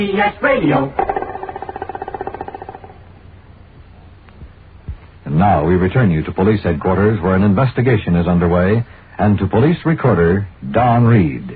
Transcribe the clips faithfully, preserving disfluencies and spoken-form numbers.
B S Radio. And now we return you to police headquarters where an investigation is underway, and to police recorder Don Reed.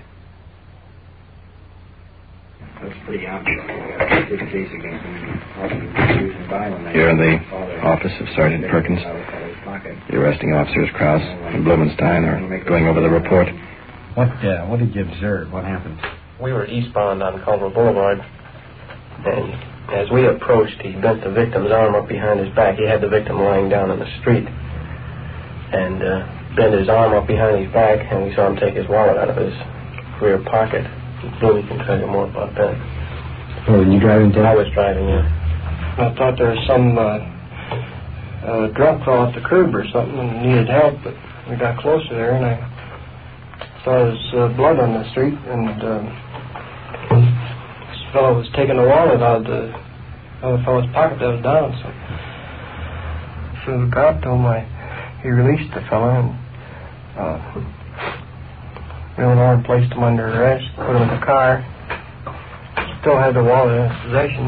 That's pretty obvious. This case against him. You're in the office of Sergeant Perkins. The arresting officers, Krause and Blumenstein, are going over the report. What uh, what did you observe? What happened? We were eastbound on Culver Boulevard, and as we approached, he bent the victim's arm up behind his back. He had the victim lying down in the street, and uh, bent his arm up behind his back, and we saw him take his wallet out of his rear pocket. Louis can tell you more about that. Oh, were you driving, Ted? I was driving, yeah. I thought there was some uh, uh, drunk fell off the curb or something and needed help, but we got closer there, and I saw his uh, blood on the street, and uh, this fellow was taking the wallet out of the other fellow's pocket that was down, so as soon as the cop told him, I, he released the fellow, and uh, Illinois placed him under arrest, put him in the car. Still had the wallet in his possession.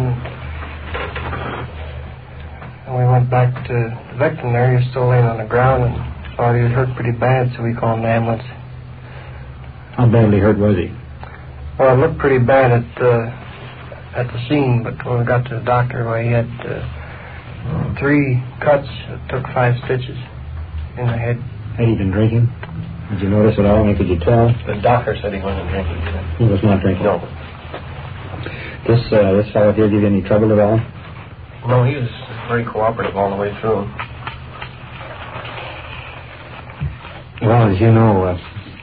And we went back to the victim there. He was still laying on the ground and thought he was hurt pretty bad, so we called an ambulance. How badly hurt was he? Well, it looked pretty bad at uh, at the scene, but when we got to the doctor, well, he had uh, three cuts that took five stitches in the head. Had he been drinking? Did you notice at all? And could you tell? The doctor said he wasn't drinking. He was not drinking? No. This uh, this fellow here give you any trouble at all? No, he was very cooperative all the way through. Well, as you know, uh,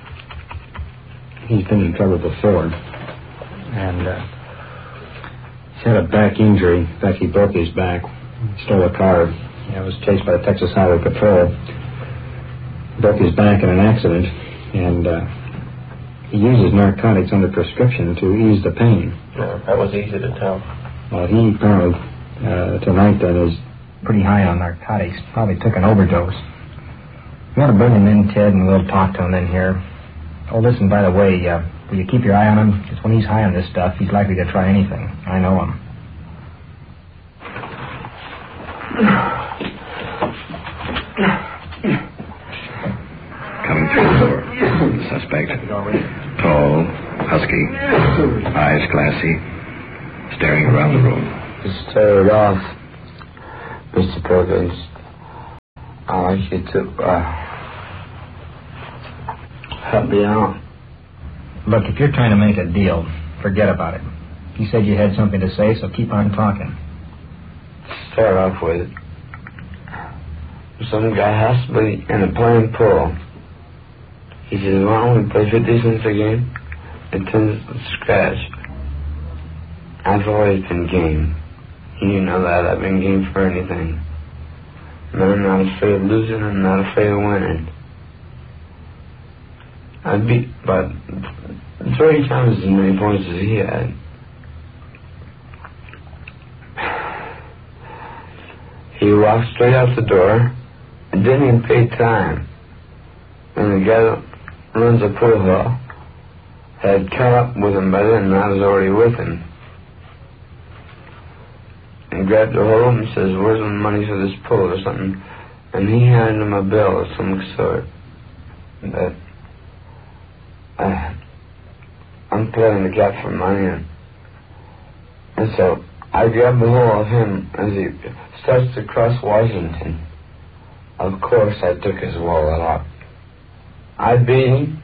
he's been in trouble before. And uh, he's had a back injury. In fact, he broke his back, stole a car. He was chased by the Texas Highway Patrol. Broke his back in an accident, and uh, he uses narcotics under prescription to ease the pain. Yeah, that was easy to tell. Well, he apparently, uh, tonight then, is pretty high on narcotics. Probably took an overdose. We ought to bring him in, Ted, and we'll talk to him then here. Oh, listen, by the way, uh, will you keep your eye on him? Because when he's high on this stuff, he's likely to try anything. I know him. Coming through the door, the suspect. Tall, husky, eyes glassy, staring around the room. Just start it off, Mister Perkins. I'd like you to uh, help me out. Look, if you're trying to make a deal, forget about it. You said you had something to say, so keep on talking. Start off with, some guy has to be in a playing pool. He says, why don't we play fifty cents a game and ten cents scratch? I've always been game. You know that. I've been game for anything. And I'm not afraid of losing. I'm not afraid of winning. I beat about three times as many points as he had. He walked straight out the door and didn't even pay time. And the guy that runs the pool hall had caught up with him by then, and I was already with him. And grabbed a hold of him and says, where's the money for this pool or something? And he handed him a bill of some sort. That uh, I'm playing the gap for money. And, and so I grabbed a hold of him as he starts to cross Washington. Of course I took his wallet out. I beat him.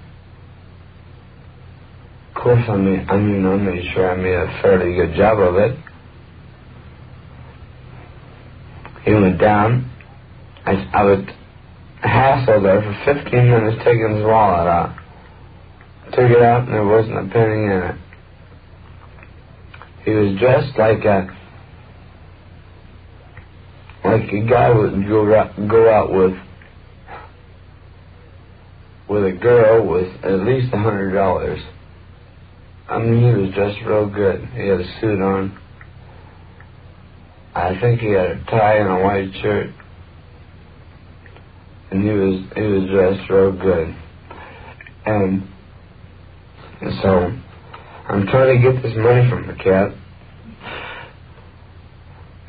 Of course I mean, I mean I made sure I made a fairly good job of it. He went down. I, I was hassled there for fifteen minutes taking his wallet out. Took it out and there wasn't a penny in it. He was dressed like a like a guy would go out, go out with with a girl with at least a hundred dollars. I mean, he was dressed real good. He had a suit on. I think he had a tie and a white shirt, and he was he was dressed real good. And, and so I'm trying to get this money from the cat,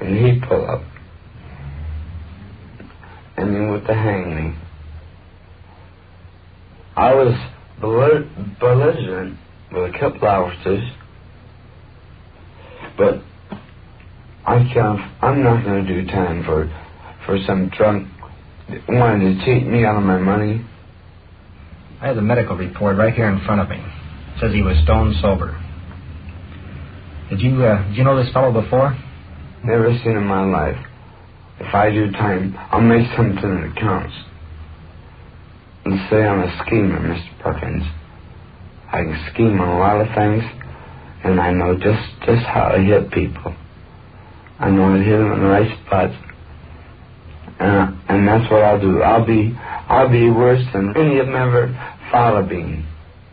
and he'd pull up, and he would hang me. I was belli- belligerent with a couple officers, but I can't, I'm not going to do time for for some drunk that wanted to cheat me out of my money. I have the medical report right here in front of me. It says he was stone sober. Did you, uh, did you know this fellow before? Never seen in my life. If I do time, I'll make something that counts. And say I'm a schemer, Mister Perkins. I can scheme on a lot of things, and I know just, just how to hit people. I know how to hit them in the right spots. And, and that's what I'll do. I'll be, I'll be worse than any of them ever thought of being.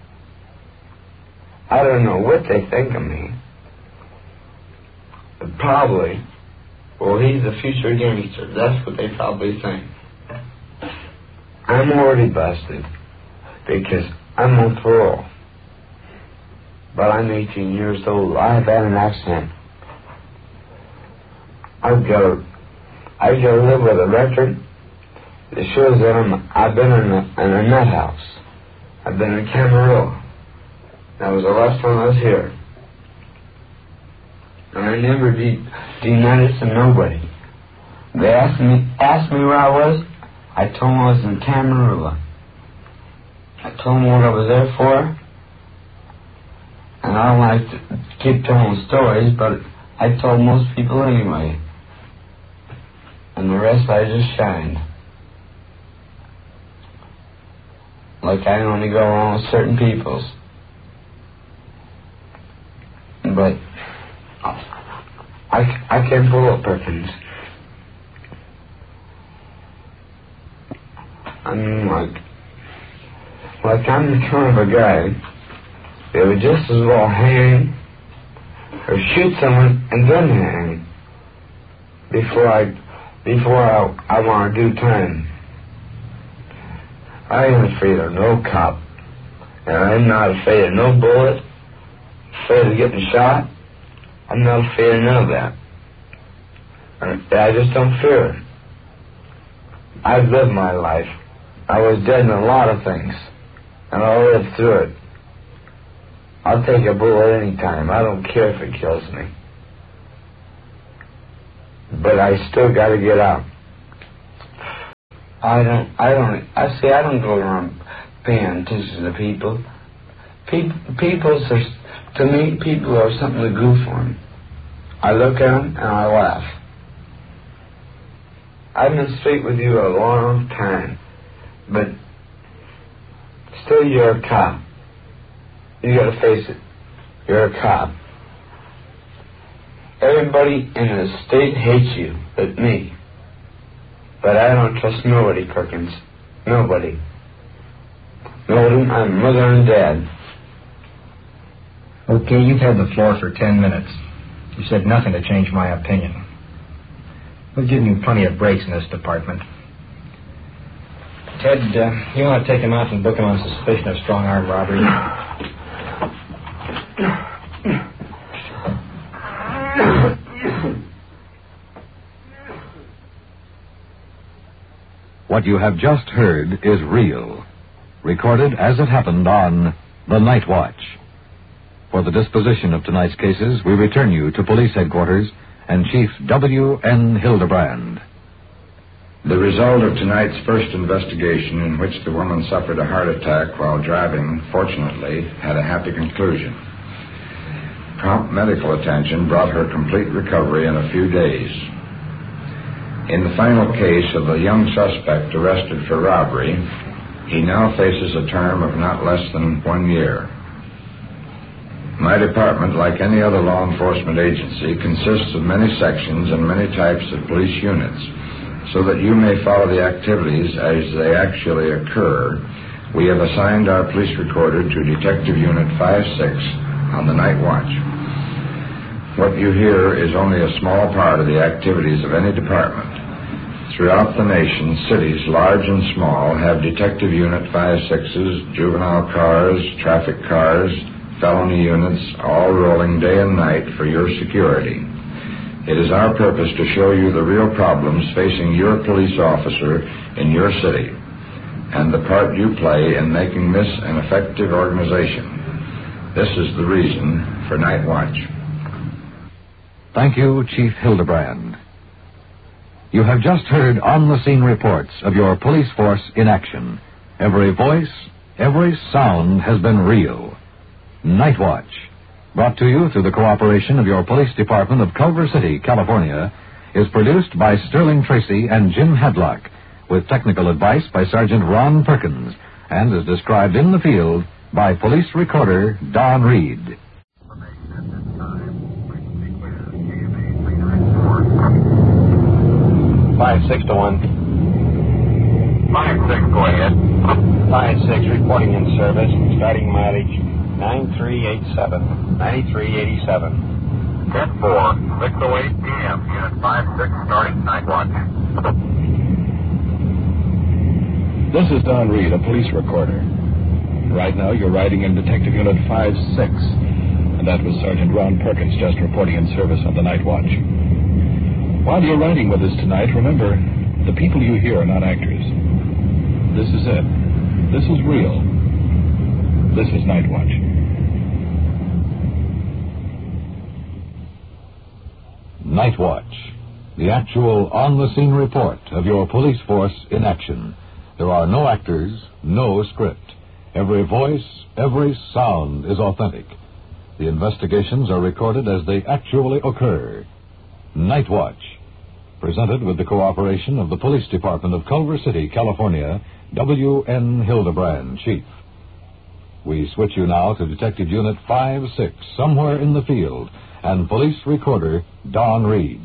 I don't know what they think of me. But probably, well, he's a future gangster. That's what they probably think. I'm already busted because I'm on parole. But I'm eighteen years old. I've had an accident. I've got to, I've got to live with a record that shows that I'm, I've been in a, in a nut house. I've been in Camarillo. That was the last time I was here. And I never de- denied it to nobody. They asked me, asked me where I was. I told them I was in Camarillo. I told them what I was there for. And I don't like to keep telling stories, but I told most people anyway. And the rest I just shined. Like I only go along with certain peoples. But I, I can't pull up Perkins. I mean, like, like I'm the kind of a guy that would just as well hang or shoot someone and then hang before I, before I, I want to do time. I ain't afraid of no cop, and I'm not afraid of no bullet, afraid of getting shot. I'm not afraid of none of that. I just don't fear it. I've lived my life. I was dead in a lot of things, and I'll live through it. I'll take a bullet any time. I don't care if it kills me. But I still got to get out. I don't, I don't, I see, I don't go around paying attention to people. People, people, to me, people are something to goof on. I look at them and I laugh. I've been straight with you a long time, but still you're a cop. You gotta face it. You're a cop. Everybody in the state hates you but me. But I don't trust nobody, Perkins. Nobody. Nobody, my mother and dad. Okay, you've had the floor for ten minutes. You said nothing to change my opinion. We've given you plenty of breaks in this department. Ted, uh, you want to take him out and book him on suspicion of strong arm robbery? What you have just heard is real, recorded as it happened on The Night Watch. For the disposition of tonight's cases, we return you to Police Headquarters and Chief W N Hildebrand. The result of tonight's first investigation, in which the woman suffered a heart attack while driving, fortunately, had a happy conclusion. Prompt medical attention brought her complete recovery in a few days. In the final case of the young suspect arrested for robbery, he now faces a term of not less than one year. My department, like any other law enforcement agency, consists of many sections and many types of police units. So that you may follow the activities as they actually occur, we have assigned our police recorder to Detective Unit five six on the night watch. What you hear is only a small part of the activities of any department. Throughout the nation, cities large and small have Detective Unit five sixes, juvenile cars, traffic cars, felony units, all rolling day and night for your security. It is our purpose to show you the real problems facing your police officer in your city and the part you play in making this an effective organization. This is the reason for Night Watch. Thank you, Chief Hildebrand. You have just heard on-the-scene reports of your police force in action. Every voice, every sound has been real. Night Watch, brought to you through the cooperation of your police department of Culver City, California, is produced by Sterling Tracy and Jim Hadlock, with technical advice by Sergeant Ron Perkins, and is described in the field by police recorder Don Reed. Five six to one. Five six, go ahead. Five six reporting in service. Starting mileage nine three eight seven. Ninety-three eighty-seven. ten four, six oh eight p.m. Unit five six starting Night Watch. This is Don Reed, a police recorder. Right now you're riding in Detective Unit five six, and that was Sergeant Ron Perkins just reporting in service on the Night Watch. While you're riding with us tonight, remember, the people you hear are not actors. This is it. This is real. This is Night Watch. Night Watch, the actual on-the-scene report of your police force in action. There are no actors, no script. Every voice, every sound is authentic. The investigations are recorded as they actually occur. Night Watch, presented with the cooperation of the Police Department of Culver City, California, W N Hildebrand, Chief. We switch you now to Detective Unit five six, somewhere in the field, and police recorder Don Reed.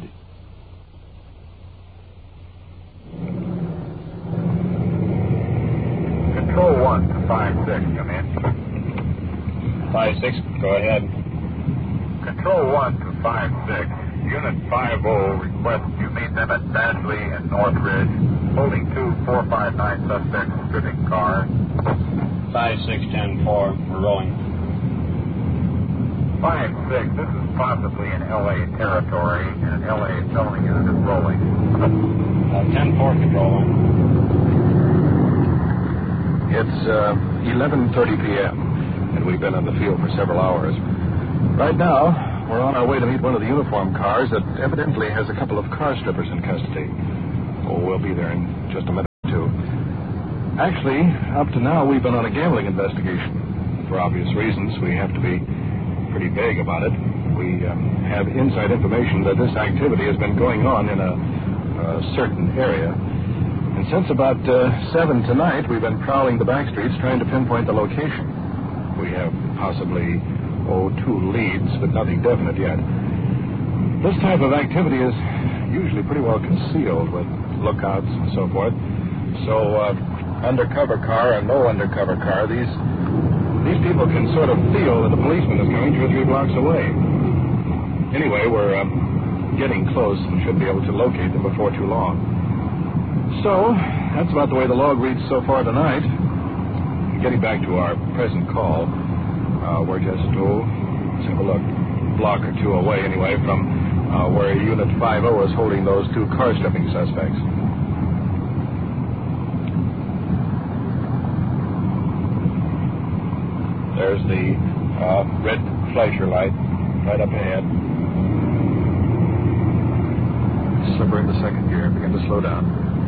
Control one to five six, come in. Five six, go ahead. Control one to five six. Unit five oh requests you meet them at Dashley and Northridge, holding two four five nine suspects stripping cars. Five six ten four, we're rolling. Five six, this is possibly in L A territory, and an L A felony unit is rolling. Uh, ten four, control one. It's uh, eleven thirty p.m., and we've been on the field for several hours. Right now, we're on our way to meet one of the uniform cars that evidently has a couple of car strippers in custody. Oh, we'll be there in just a minute or two. Actually, up to now, we've been on a gambling investigation. For obvious reasons, we have to be pretty vague about it. We um, have inside information that this activity has been going on in a, a certain area. And since about uh, seven tonight, we've been prowling the back streets trying to pinpoint the location. We have possibly, oh, two leads, but nothing definite yet. This type of activity is usually pretty well concealed with lookouts and so forth. So, uh, undercover car or no undercover car, these these people can sort of feel that the policeman is coming two or three blocks away. Anyway, we're uh, getting close and should be able to locate them before too long. So, that's about the way the log reads so far tonight. Getting back to our present call, uh, we're just, oh, let's have a look, block or two away anyway from uh, where Unit five oh is holding those two car stripping suspects. There's the uh, red flasher light right up ahead. Slipper into second gear, begin to slow down.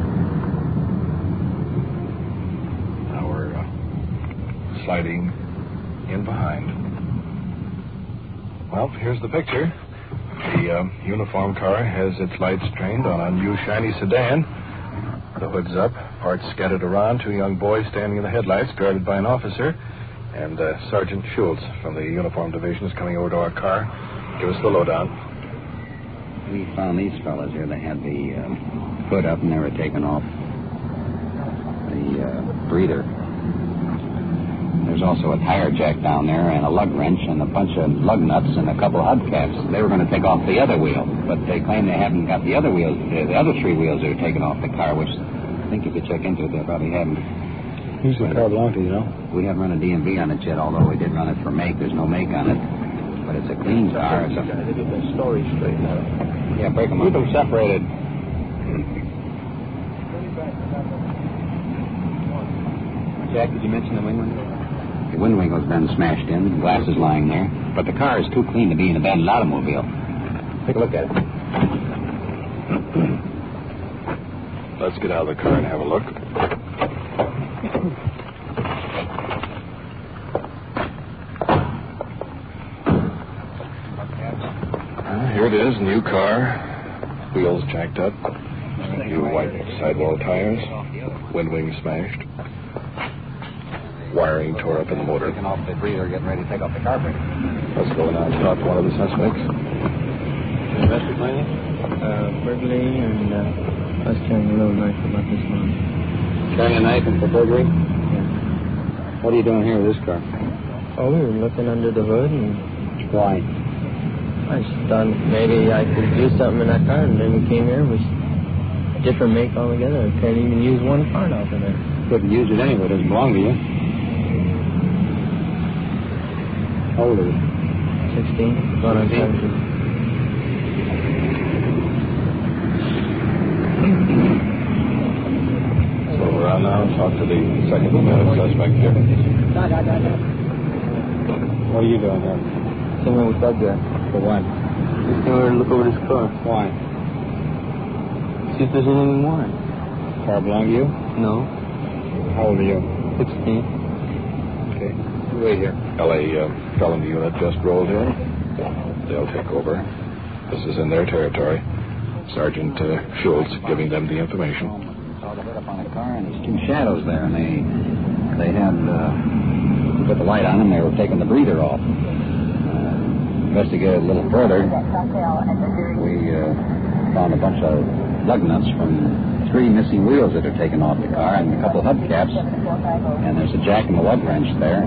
Now we're uh, sliding in behind. Well, here's the picture. The uh, uniform car has its lights trained on a new shiny sedan. The hood's up, parts scattered around, two young boys standing in the headlights, guarded by an officer. And uh, Sergeant Schultz from the Uniform Division is coming over to our car. Give us the lowdown. We found these fellas here. They had the uh, hood up and they were taking off the uh, breather. There's also a tire jack down there and a lug wrench and a bunch of lug nuts and a couple of hubcaps. They were going to take off the other wheel, but they claim they haven't got the other wheels, the other three wheels that are taken off the car, which I think if you check into it, they probably haven't. Who's the car belong to, you know? We haven't run a D M V on it yet, although we did run it for make. There's no make on it. But it's a clean car. It's a... They get that story straight now. Yeah, break them up. Keep them separated. Jack, did you mention the wind window? The wind window's been smashed in. The glass is lying there. But the car is too clean to be an abandoned automobile. Take a look at it. Let's get out of the car and have a look. Uh, here it is, new car. Wheels jacked up. New white sidewall tires. Wind wing smashed. Wiring tore up in the motor. Taking off the breather, getting ready to take off the carburetor. Let's go now and talk to one of the suspects. Investor planning? Uh, burglary and uh, I was carrying a little knife about this one. Carrying a knife and for burglary? Yeah. What are you doing here with this car? Oh, we were looking under the hood and Why? I just thought maybe I could do something in that car, and then we came here. It was a different make altogether. I can't even use one part off of it. Couldn't use it anyway. It doesn't belong to you. How old are you? sixteen. Going on seventeen. So we're on now and talk to the second uh, suspect here. What are you doing here? Came in with that guy. For what? Just came over to look over this car. Why? See if there's anything more. Car belong to you? No. How old are you? sixteen. Okay. You wait here. L A uh, felony unit just rolled in. They'll take over. This is in their territory. Sergeant uh, Schultz giving them the information. Saw the hood up on the car, and there's two shadows there, and they they had uh, put the light on them. They were taking the breather off. Uh, investigated a little further. We uh, found a bunch of lug nuts from three missing wheels that are taken off the car, and a couple of hubcaps. And there's a jack and a lug wrench there,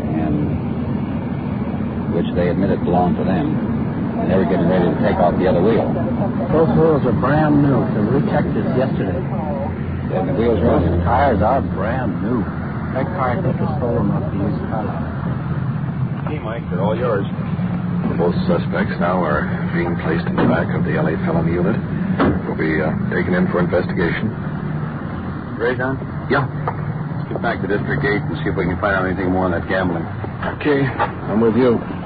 and which they admitted belonged to them. And they were getting ready to take off the other wheel. Those wheels are brand new. So we checked this yesterday. And the wheels are Those tires are brand new. That car I think was stolen off the used car. Okay, Mike, they're all yours. Both suspects now are being placed in the back of the L A felony unit. Will be uh, taken in for investigation. Ready, John? Yeah. Let's get back to District eight and see if we can find out anything more on that gambling. Okay, I'm with you.